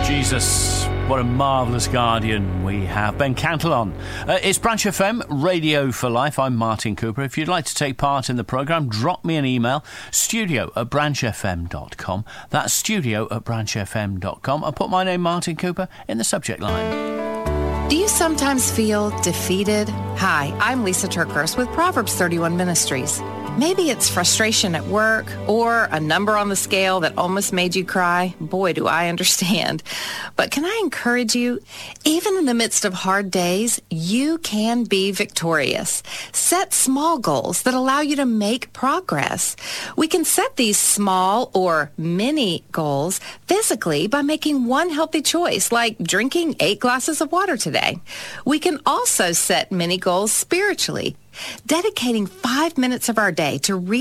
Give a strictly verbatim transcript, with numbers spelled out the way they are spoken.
Jesus, what a marvellous guardian we have. Ben Cantillon. Uh, it's Branch F M, Radio for Life. I'm Martin Cooper. If you'd like to take part in the programme, drop me an email, studio at branch f m dot com. That's studio at branch f m dot com. I'll put my name, Martin Cooper, in the subject line. Do you sometimes feel defeated? Hi, I'm Lisa Turkhurst with Proverbs thirty-one Ministries. Maybe it's frustration at work or a number on the scale that almost made you cry. Boy, do I understand. But can I encourage you, even in the midst of hard days, you can be victorious. Set small goals that allow you to make progress. We can set these small or mini goals physically by making one healthy choice, like drinking eight glasses of water today. We can also set mini goals spiritually, dedicating five minutes of our day to read